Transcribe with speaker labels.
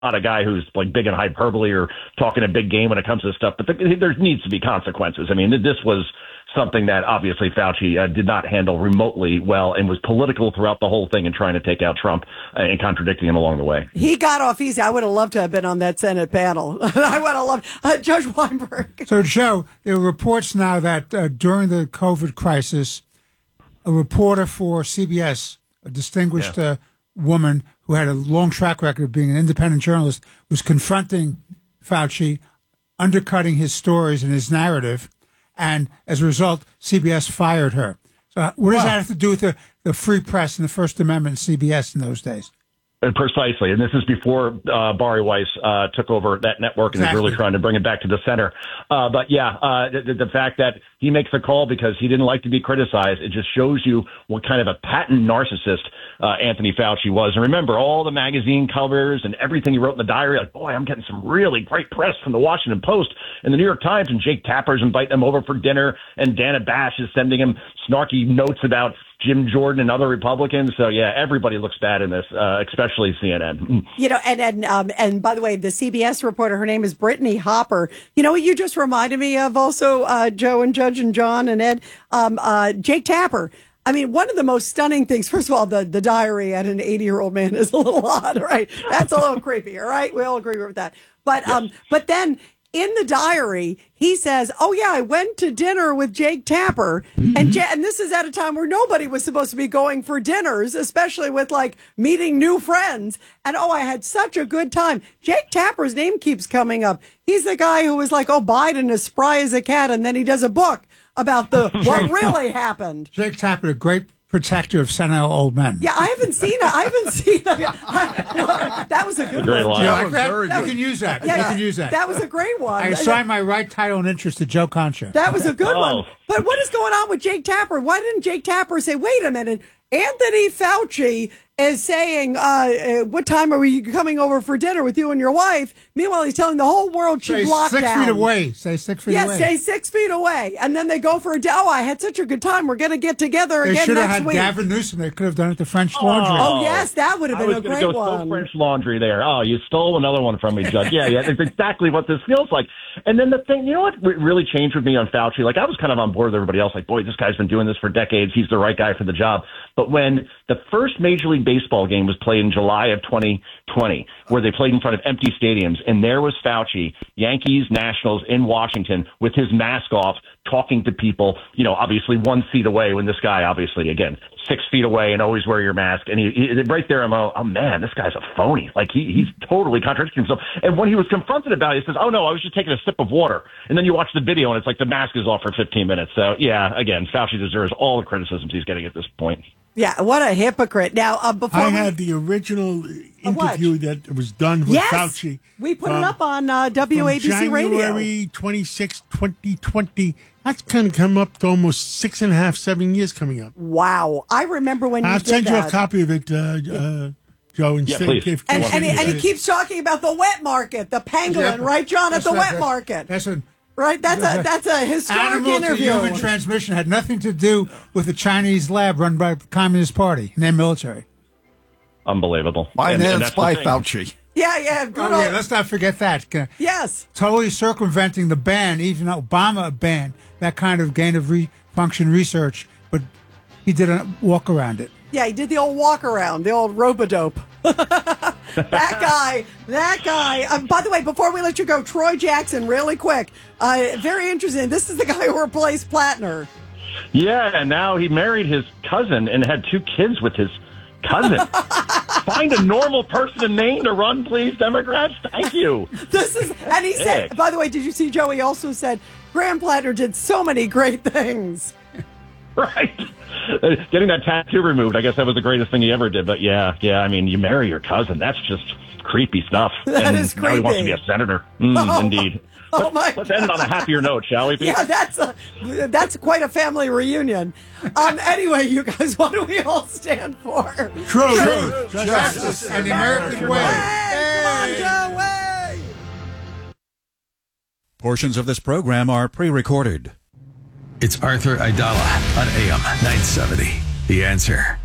Speaker 1: not a guy who's like big in hyperbole or talking a big game when it comes to this stuff, but there needs to be consequences. I mean, this was something that obviously Fauci did not handle remotely well and was political throughout the whole thing and trying to take out Trump and contradicting him along the way.
Speaker 2: He got off easy. I would have loved to have been on that Senate panel. I would have loved Judge Weinberg.
Speaker 3: So, Joe, there are reports now that during the COVID crisis, a reporter for CBS, a distinguished woman who had a long track record of being an independent journalist, was confronting Fauci, undercutting his stories and his narrative. And as a result, CBS fired her. So what does that have to do with the free press and the First Amendment in CBS in those days?
Speaker 1: Precisely. And this is before Bari Weiss took over that network and is really trying to bring it back to the center. But the fact that he makes the call because he didn't like to be criticized, it just shows you what kind of a patent narcissist Anthony Fauci was. And remember, all the magazine covers and everything he wrote in the diary, like, boy, I'm getting some really great press from the Washington Post and the New York Times, and Jake Tapper's inviting him over for dinner, and Dana Bash is sending him snarky notes about Jim Jordan and other Republicans. So, yeah, everybody looks bad in this, especially CNN.
Speaker 2: You know, and by the way, the CBS reporter, her name is Brittany Hopper. You know what you just reminded me of also, Joe and Judge and John and Ed? Jake Tapper. I mean, one of the most stunning things, first of all, the diary at an 80-year-old man is a little odd, right? That's a little creepy, all right? We all agree with that. But yes. But then in the diary, he says, oh, yeah, I went to dinner with Jake Tapper. And this is at a time where nobody was supposed to be going for dinners, especially with, like, meeting new friends. And, oh, I had such a good time. Jake Tapper's name keeps coming up. He's the guy who was like, oh, Biden is spry as a cat. And then he does a book about what really happened.
Speaker 3: Jake Tapper, a great protector of senile old men.
Speaker 2: Yeah, I haven't seen it. That was a good one.
Speaker 3: You can use that.
Speaker 2: Yeah,
Speaker 3: you can use that.
Speaker 2: That was a great one.
Speaker 3: I assign my right, title, and interest to Joe Concha.
Speaker 2: That was a good one. But what is going on with Jake Tapper? Why didn't Jake Tapper say, wait a minute, Anthony Fauci is saying, what time are we coming over for dinner with you and your wife? Meanwhile, he's telling the whole world she's locked down.
Speaker 3: 6 feet away. Say 6 feet away.
Speaker 2: Yes, stay 6 feet away. And then they go for a day. Oh, I had such a good time. We're going to get together again next week.
Speaker 3: They should have had Gavin Newsom. They could have done it the French Laundry.
Speaker 2: Oh, yes, that would have been a great one.
Speaker 1: French Laundry there. Oh, you stole another one from me, Judge. Yeah, it's exactly what this feels like. And then the thing, you know what really changed with me on Fauci? Like, I was kind of on board with everybody else. Like, boy, this guy's been doing this for decades. He's the right guy for the job. But when the first Major League Baseball game was played in July of 2020, where they played in front of empty stadiums, and there was Fauci, Yankees, Nationals in Washington with his mask off, talking to people, you know, obviously 1 seat away, when this guy, obviously, again, 6 feet away and always wear your mask. And he right there, I'm oh man, this guy's a phony. Like he's totally contradicting himself. And when he was confronted about it, he says, oh no, I was just taking a sip of water. And then you watch the video and it's like the mask is off for 15 minutes. So yeah, again, Fauci deserves all the criticisms he's getting at this point.
Speaker 2: Yeah, what a hypocrite. Now, before
Speaker 4: I had the original interview that was done with Fauci.
Speaker 2: We put it up on WABC Radio.
Speaker 4: January 26, 2020. That's kind of come up to almost 6.5, 7 years coming up.
Speaker 2: Wow. I remember when you did that.
Speaker 4: I'll send you a copy of it, Joe. And
Speaker 2: he keeps talking about the wet market, the pangolin, right, John, at the wet market. Right, that's a historic interview.
Speaker 3: Human transmission had nothing to do with the Chinese lab run by the Communist Party and their military.
Speaker 1: Unbelievable.
Speaker 5: Financed by Fauci.
Speaker 2: Yeah.
Speaker 3: Let's not forget that.
Speaker 2: Yes.
Speaker 3: Totally circumventing the ban, even Obama banned that kind of gain of function research, but he did a walk around it.
Speaker 2: Yeah, he did the old walk around, the old rope-a-dope. That guy. By the way, before we let you go, Troy Jackson, really quick. Very interesting. This is the guy who replaced Plattner.
Speaker 1: Yeah, and now he married his cousin and had 2 kids with his cousin. Find a normal person and name to run, please, Democrats. Thank you.
Speaker 2: And he said, by the way, did you see Joe? He also said, Graham Plattner did so many great things.
Speaker 1: Right. Getting that tattoo removed, I guess that was the greatest thing he ever did. But yeah, I mean, you marry your cousin. That's just creepy stuff.
Speaker 2: That is creepy.
Speaker 1: Now he wants to be a senator. Indeed. Let's end on a happier note, shall we?
Speaker 2: Yeah, that's quite a family reunion. Anyway, you guys, what do we all stand for?
Speaker 3: Truth, justice, and the American way.
Speaker 2: Come on, way.
Speaker 6: Portions of this program are pre-recorded.
Speaker 7: It's Arthur Aidala on AM 970. The Answer.